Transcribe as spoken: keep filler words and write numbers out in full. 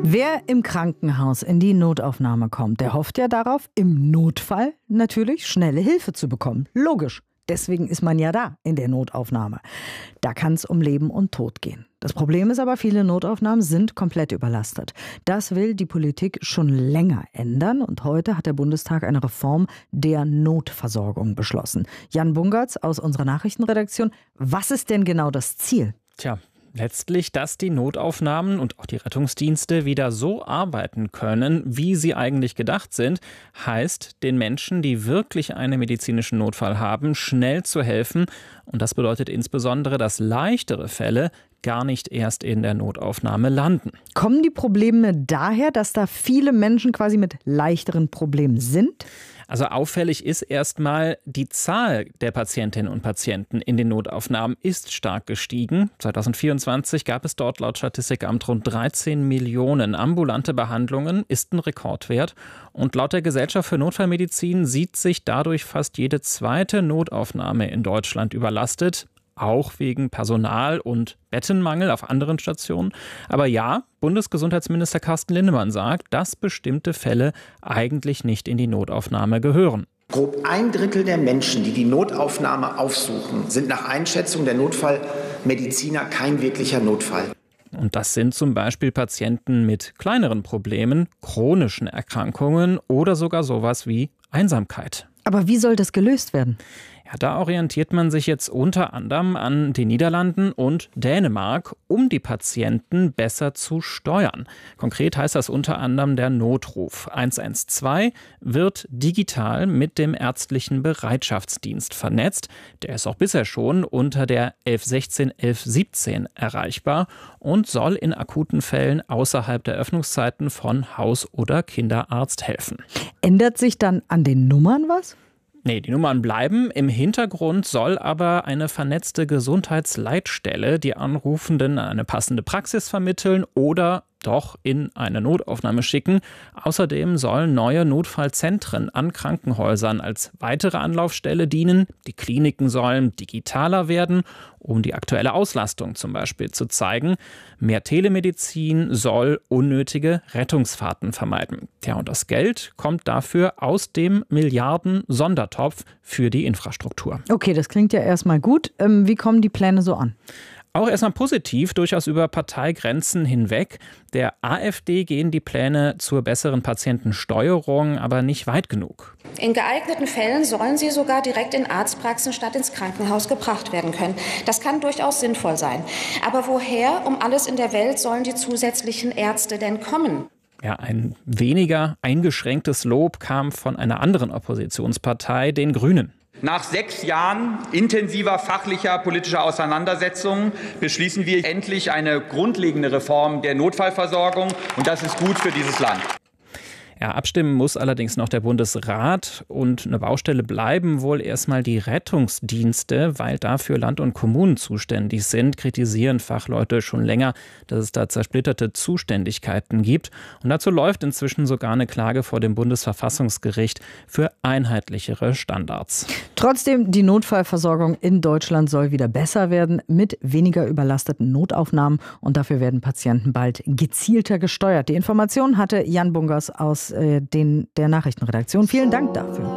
Wer im Krankenhaus in die Notaufnahme kommt, der hofft ja darauf, im Notfall natürlich schnelle Hilfe zu bekommen. Logisch. Deswegen ist man ja da in der Notaufnahme. Da kann es um Leben und Tod gehen. Das Problem ist aber, viele Notaufnahmen sind komplett überlastet. Das will die Politik schon länger ändern. Und heute hat der Bundestag eine Reform der Notversorgung beschlossen. Jan Bungertz aus unserer Nachrichtenredaktion. Was ist denn genau das Ziel? Tja, letztlich, dass die Notaufnahmen und auch die Rettungsdienste wieder so arbeiten können, wie sie eigentlich gedacht sind, heißt, den Menschen, die wirklich einen medizinischen Notfall haben, schnell zu helfen. Und das bedeutet insbesondere, dass leichtere Fälle gar nicht erst in der Notaufnahme landen. Kommen die Probleme daher, dass da viele Menschen quasi mit leichteren Problemen sind? Also auffällig ist erstmal, die Zahl der Patientinnen und Patienten in den Notaufnahmen ist stark gestiegen. zwanzig vierundzwanzig gab es dort laut Statistikamt rund dreizehn Millionen ambulante Behandlungen, ist ein Rekordwert. Und laut der Gesellschaft für Notfallmedizin sieht sich dadurch fast jede zweite Notaufnahme in Deutschland überlastet. Auch wegen Personal- und Bettenmangel auf anderen Stationen. Aber ja, Bundesgesundheitsminister Carsten Linnemann sagt, dass bestimmte Fälle eigentlich nicht in die Notaufnahme gehören. Grob ein Drittel der Menschen, die die Notaufnahme aufsuchen, sind nach Einschätzung der Notfallmediziner kein wirklicher Notfall. Und das sind zum Beispiel Patienten mit kleineren Problemen, chronischen Erkrankungen oder sogar sowas wie Einsamkeit. Aber wie soll das gelöst werden? Ja, da orientiert man sich jetzt unter anderem an den Niederlanden und Dänemark, um die Patienten besser zu steuern. Konkret heißt das unter anderem der Notruf eins eins zwei wird digital mit dem ärztlichen Bereitschaftsdienst vernetzt. Der ist auch bisher schon unter der elf sechzehn, elf siebzehn erreichbar und soll in akuten Fällen außerhalb der Öffnungszeiten von Haus- oder Kinderarzt helfen. Ändert sich dann an den Nummern was? Nee, die Nummern bleiben. Im Hintergrund soll aber eine vernetzte Gesundheitsleitstelle die Anrufenden an eine passende Praxis vermitteln oder doch in eine Notaufnahme schicken. Außerdem sollen neue Notfallzentren an Krankenhäusern als weitere Anlaufstelle dienen. Die Kliniken sollen digitaler werden, um die aktuelle Auslastung zum Beispiel zu zeigen. Mehr Telemedizin soll unnötige Rettungsfahrten vermeiden. Ja, und das Geld kommt dafür aus dem Milliarden-Sondertopf für die Infrastruktur. Okay, das klingt ja erstmal gut. Ähm, wie kommen die Pläne so an? Auch erstmal positiv, durchaus über Parteigrenzen hinweg. Der AfD gehen die Pläne zur besseren Patientensteuerung aber nicht weit genug. In geeigneten Fällen sollen sie sogar direkt in Arztpraxen statt ins Krankenhaus gebracht werden können. Das kann durchaus sinnvoll sein. Aber woher um alles in der Welt sollen die zusätzlichen Ärzte denn kommen? Ja, ein weniger eingeschränktes Lob kam von einer anderen Oppositionspartei, den Grünen. Nach sechs Jahren intensiver fachlicher politischer Auseinandersetzungen beschließen wir endlich eine grundlegende Reform der Notfallversorgung. Und das ist gut für dieses Land. Ja, abstimmen muss allerdings noch der Bundesrat und eine Baustelle bleiben wohl erstmal die Rettungsdienste, weil dafür Land und Kommunen zuständig sind, kritisieren Fachleute schon länger, dass es da zersplitterte Zuständigkeiten gibt. Und dazu läuft inzwischen sogar eine Klage vor dem Bundesverfassungsgericht für einheitlichere Standards. Trotzdem, die Notfallversorgung in Deutschland soll wieder besser werden mit weniger überlasteten Notaufnahmen und dafür werden Patienten bald gezielter gesteuert. Die Information hatte Jan Bungertz aus äh, den, der Nachrichtenredaktion. Vielen Dank dafür.